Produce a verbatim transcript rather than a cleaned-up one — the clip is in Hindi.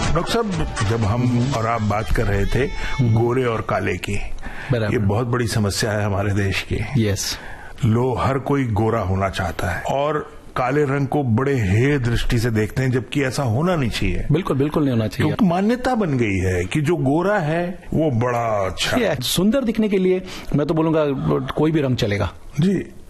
डॉक्टर साहब, जब हम और आप बात कर रहे थे गोरे और काले की, ये बहुत बड़ी समस्या है हमारे देश की। यस, लो हर कोई गोरा होना चाहता है और काले रंग को बड़े हेय दृष्टि से देखते हैं, जबकि ऐसा होना नहीं चाहिए। बिल्कुल बिल्कुल नहीं होना चाहिए। क्योंकि मान्यता बन गई है कि जो गोरा है वो बड़ा अच्छा है। सुंदर दिखने के लिए मैं तो बोलूंगा कोई भी रंग चलेगा। जी।